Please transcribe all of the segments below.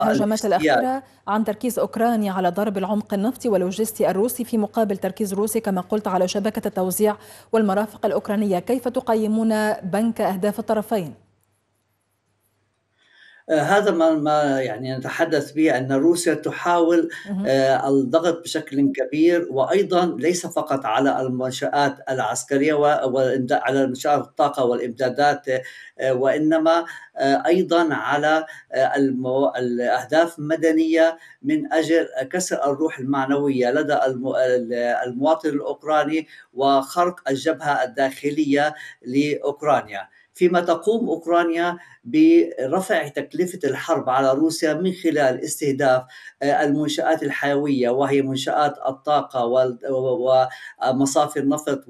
الهجمات اللوجستيات. الأخيرة عن تركيز أوكرانيا على ضرب العمق النفطي واللوجستي الروسي في مقابل تركيز روسي كما قلت على شبكة التوزيع والمرافق الأوكرانية، كيف تقيمون بنك أهداف الطرفين؟ هذا ما يعني نتحدث به، أن روسيا تحاول مهم. الضغط بشكل كبير، وأيضا ليس فقط على المنشآت العسكرية على منشآت الطاقة والإمدادات، وإنما أيضا على الأهداف المدنية من أجل كسر الروح المعنوية لدى المواطن الأوكراني وخرق الجبهة الداخلية لأوكرانيا، فيما تقوم أوكرانيا برفع تكلفة الحرب على روسيا من خلال استهداف المنشآت الحيوية، وهي منشآت الطاقة ومصافي النفط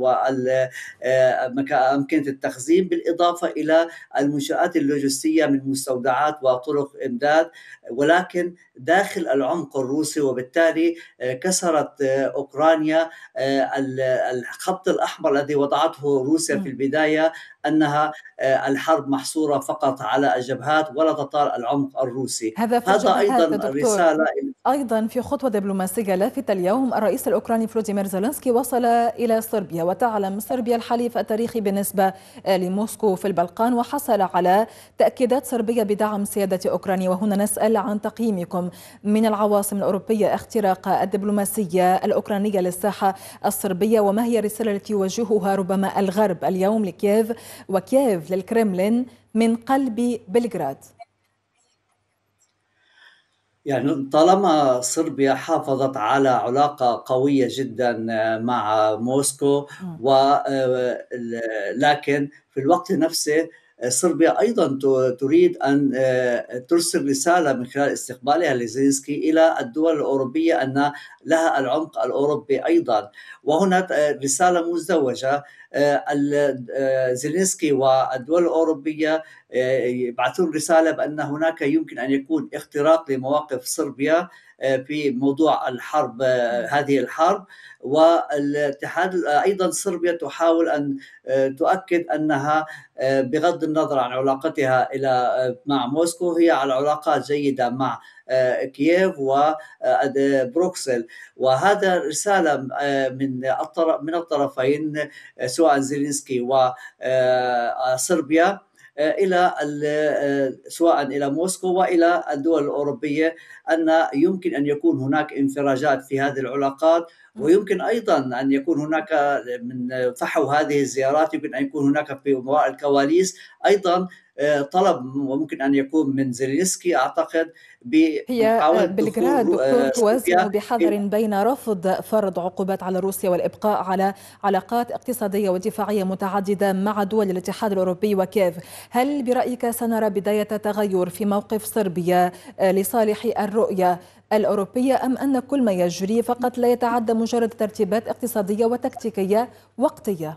وأمكنة التخزين، بالإضافة إلى المنشآت اللوجستية من مستودعات وطرق إمداد، ولكن داخل العمق الروسي. وبالتالي كسرت أوكرانيا الخط الأحمر الذي وضعته روسيا في البداية، أنها الحرب محصورة فقط على الجبهات ولا تطال العمق الروسي. هذا في هذا أيضا الجبهات دكتور. رسالة. أيضا في خطوة دبلوماسية لافتة اليوم، الرئيس الأوكراني فلوديمير زيلينسكي وصل إلى صربيا، وتعلم صربيا الحليف التاريخي بالنسبة لموسكو في البلقان، وحصل على تأكيدات صربية بدعم سيادة أوكرانيا. وهنا نسأل عن تقييمكم من العواصم الأوروبية اختراق الدبلوماسية الأوكرانية للساحة الصربية، وما هي الرسالة التي يوجهها ربما الغرب اليوم لكييف وكييف للكرملين من قلب بلغراد؟ يعني طالما صربيا حافظت على علاقة قوية جدا مع موسكو، لكن في الوقت نفسه صربيا أيضا تريد أن ترسل رسالة من خلال استقبالها لزيلينسكي إلى الدول الأوروبية أن لها العمق الأوروبي أيضا، وهنا رسالة مزدوجة. زيلينسكي والدول الأوروبية يبعثون رسالة بأن هناك يمكن أن يكون اختراق لمواقف صربيا في موضوع الحرب، هذه الحرب. والاتحاد أيضا صربيا تحاول أن تؤكد أنها بغض النظر عن علاقتها مع موسكو هي على علاقات جيدة مع كييف وبروكسل، وهذا رسالة من الطرفين سواء زيلينسكي وصربيا إلى سواء إلى موسكو وإلى الدول الأوروبية أن يمكن أن يكون هناك انفراجات في هذه العلاقات، ويمكن أيضا أن يكون هناك من فحو هذه الزيارات يمكن أن يكون هناك في وراء الكواليس أيضا طلب، وممكن أن يكون من زيلينسكي أعتقد هي بمحاولة بلغراد دخول دكتور توازن صربيا. بحذر بين رفض فرض عقوبات على روسيا والإبقاء على علاقات اقتصادية ودفاعية متعددة مع دول الاتحاد الأوروبي وكييف. هل برأيك سنرى بداية تغير في موقف صربيا لصالح الرؤية الأوروبية، أم أن كل ما يجري فقط لا يتعدى مجرد ترتيبات اقتصادية وتكتيكية وقتية؟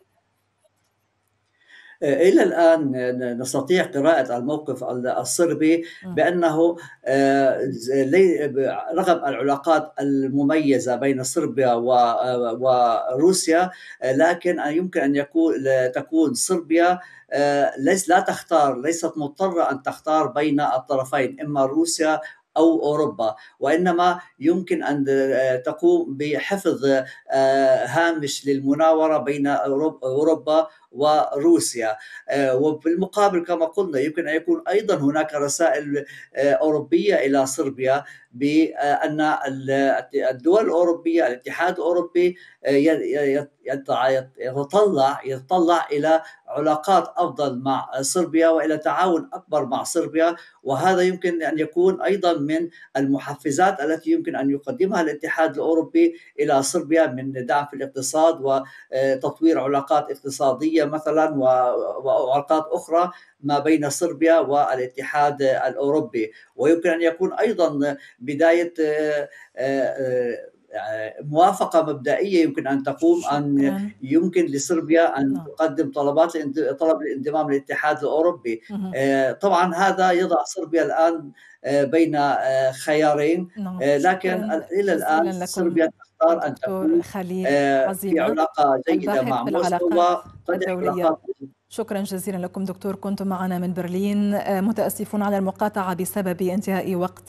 إلى الآن نستطيع قراءة الموقف الصربي بأنه رغم العلاقات المميزة بين صربيا وروسيا، لكن يمكن أن تكون صربيا ليست مضطرة أن تختار بين الطرفين، إما روسيا أو أوروبا، وإنما يمكن أن تقوم بحفظ هامش للمناورة بين أوروبا وروسيا. وبالمقابل كما قلنا يمكن أن يكون أيضا هناك رسائل أوروبية إلى صربيا بأن الدول الأوروبية الاتحاد الأوروبي يتطلع إلى علاقات أفضل مع صربيا وإلى تعاون أكبر مع صربيا، وهذا يمكن أن يكون أيضا من المحفزات التي يمكن أن يقدمها الاتحاد الأوروبي إلى صربيا من دعم في الاقتصاد وتطوير علاقات اقتصادية مثلا وعلاقات أخرى ما بين صربيا والاتحاد الأوروبي. ويمكن أن يكون أيضا بداية موافقة مبدئية يمكن أن تقوم أن يمكن لصربيا أن تقدم طلب الانضمام للاتحاد الأوروبي. طبعا هذا يضع صربيا الآن بين خيارين، لكن إلى الآن صربيا تختار أن دكتور تكون خليل في عزيمة علاقة جيدة الباحث مع في موسكو العلاقات وتنجح الدولية. علاقات. شكرا جزيلا لكم دكتور، كنتم معنا من برلين. متأسفون على المقاطعة بسبب انتهاء وقت